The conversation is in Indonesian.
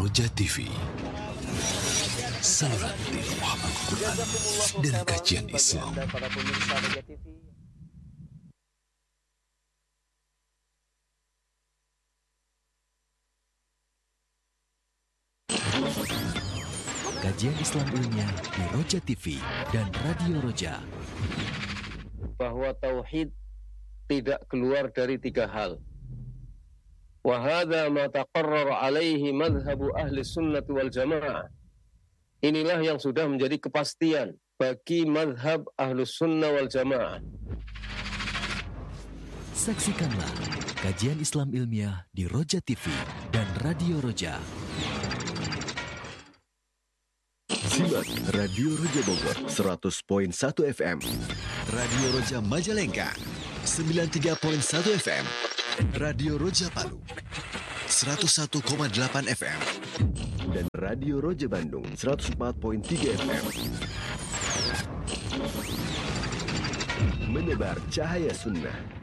Roja TV, saluran tilaah Al-Quran dan kajian Islam. Kajian Islam ilmiah di Roja TV dan Radio Roja. Bahwa tauhid tidak keluar dari tiga hal. Wa hadza ma taqarrar alaihi madhhabu ahli sunnati wal jamaah. Inilah yang sudah menjadi kepastian bagi madhab ahli sunnah wal jamaah. Saksikanlah kajian Islam ilmiah di Roja TV dan Radio Roja. Simak Radio Roja Bogor 100.1 FM, Radio Roja Majalengka 93.1 FM, Radio Roja Palu 101,8 FM, dan Radio Roja Bandung 104.3 FM. Menebar cahaya sunnah.